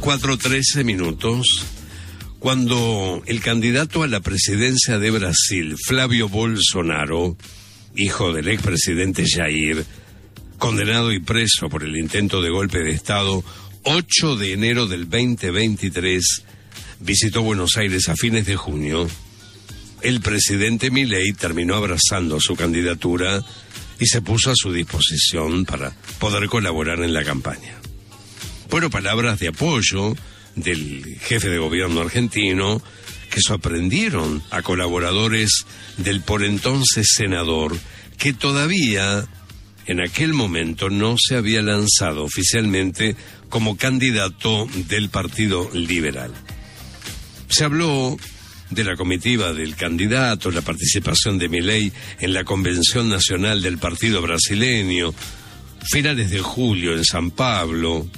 4:13. Cuando el candidato a la presidencia de Brasil, Flávio Bolsonaro, hijo del expresidente Jair, condenado y preso por el intento de golpe de Estado, 8 de enero del 2023, visitó Buenos Aires a fines de junio, el presidente Milei terminó abrazando su candidatura y se puso a su disposición para poder colaborar en la campaña. Fueron palabras de apoyo del jefe de gobierno argentino que sorprendieron a colaboradores del por entonces senador, que todavía en aquel momento no se había lanzado oficialmente como candidato del Partido Liberal. Se habló de la comitiva del candidato, la participación de Milei en la Convención Nacional del Partido Brasileño, finales de julio en San Pablo.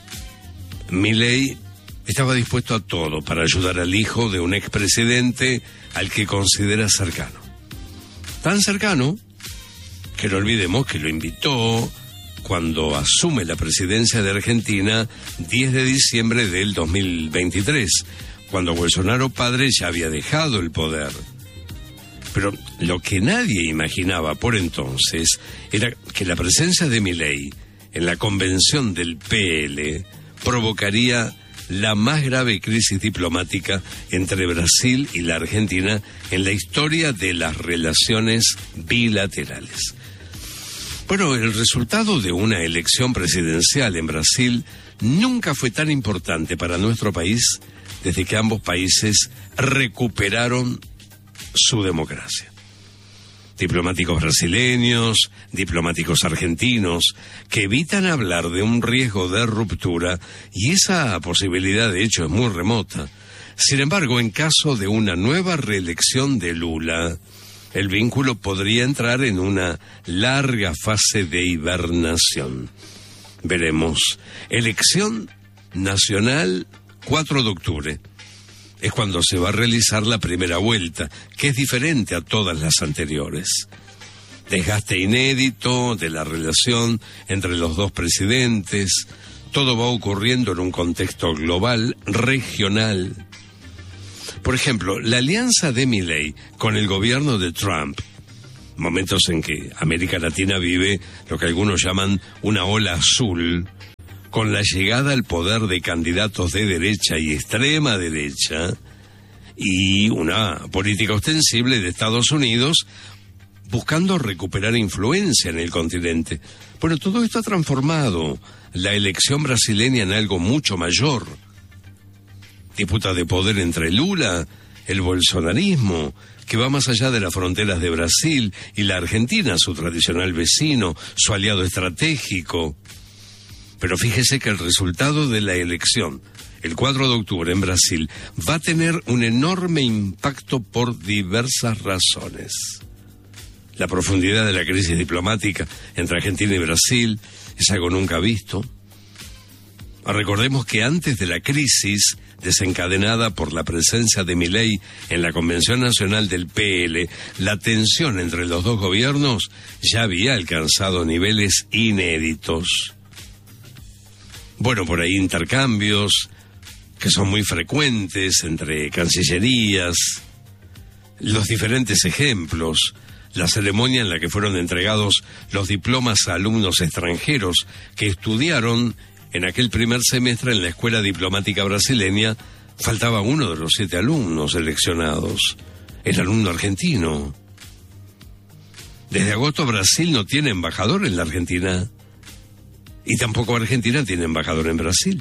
Milei estaba dispuesto a todo para ayudar al hijo de un expresidente al que considera cercano. Tan cercano que no olvidemos que lo invitó cuando asume la presidencia de Argentina 10 de diciembre del 2023, cuando Bolsonaro padre ya había dejado el poder. Pero lo que nadie imaginaba por entonces era que la presencia de Milei en la convención del PL provocaría la más grave crisis diplomática entre Brasil y la Argentina en la historia de las relaciones bilaterales. Bueno, el resultado de una elección presidencial en Brasil nunca fue tan importante para nuestro país desde que ambos países recuperaron su democracia. Diplomáticos brasileños, diplomáticos argentinos, que evitan hablar de un riesgo de ruptura, y esa posibilidad de hecho es muy remota. Sin embargo, en caso de una nueva reelección de Lula, el vínculo podría entrar en una larga fase de hibernación. Veremos. Elección nacional 4 de octubre. Es cuando se va a realizar la primera vuelta, que es diferente a todas las anteriores. Desgaste inédito de la relación entre los dos presidentes. Todo va ocurriendo en un contexto global, regional. Por ejemplo, la alianza de Milei con el gobierno de Trump, momentos en que América Latina vive lo que algunos llaman una ola azul, con la llegada al poder de candidatos de derecha y extrema derecha, y una política ostensible de Estados Unidos buscando recuperar influencia en el continente. Bueno, todo esto ha transformado la elección brasileña en algo mucho mayor. Disputa de poder entre Lula, el bolsonarismo, que va más allá de las fronteras de Brasil, y la Argentina, su tradicional vecino, su aliado estratégico. Pero fíjese que el resultado de la elección, el 4 de octubre en Brasil, va a tener un enorme impacto por diversas razones. La profundidad de la crisis diplomática entre Argentina y Brasil es algo nunca visto. Recordemos que antes de la crisis desencadenada por la presencia de Milei en la Convención Nacional del PL, la tensión entre los dos gobiernos ya había alcanzado niveles inéditos. Bueno, por ahí intercambios que son muy frecuentes entre cancillerías, los diferentes ejemplos, la ceremonia en la que fueron entregados los diplomas a alumnos extranjeros que estudiaron en aquel primer semestre en la Escuela Diplomática Brasileña. Faltaba uno de los 7 alumnos seleccionados, el alumno argentino. Desde agosto Brasil no tiene embajador en la Argentina. Y tampoco Argentina tiene embajador en Brasil.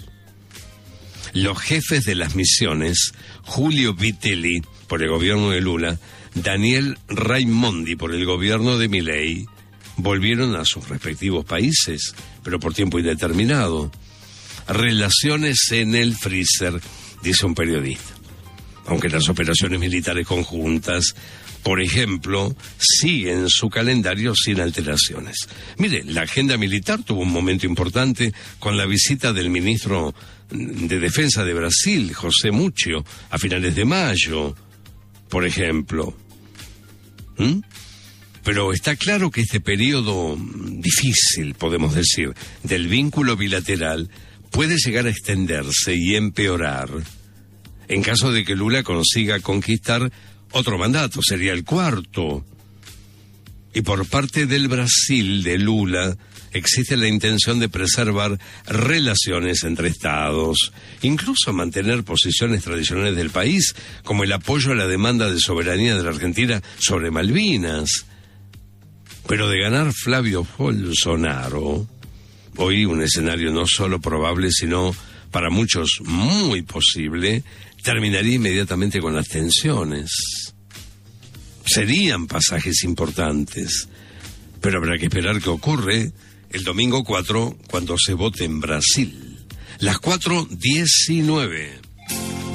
Los jefes de las misiones, Julio Vitelli, por el gobierno de Lula, Daniel Raimondi, por el gobierno de Milei, volvieron a sus respectivos países, pero por tiempo indeterminado. Relaciones en el freezer, dice un periodista. Aunque las operaciones militares conjuntas, por ejemplo, siguen su calendario sin alteraciones. Mire, la agenda militar tuvo un momento importante con la visita del ministro de Defensa de Brasil, José Muccio, a finales de mayo, por ejemplo. Pero está claro que este periodo difícil, podemos decir, del vínculo bilateral puede llegar a extenderse y empeorar en caso de que Lula consiga conquistar otro mandato, sería el cuarto. Y por parte del Brasil de Lula existe la intención de preservar relaciones entre estados, incluso mantener posiciones tradicionales del país, como el apoyo a la demanda de soberanía de la Argentina sobre Malvinas. Pero de ganar Flavio Bolsonaro, hoy un escenario no solo probable, sino para muchos muy posible, terminaría inmediatamente con las tensiones. Serían pasajes importantes, pero habrá que esperar qué ocurre el domingo 4 cuando se vote en Brasil. Las 4:19.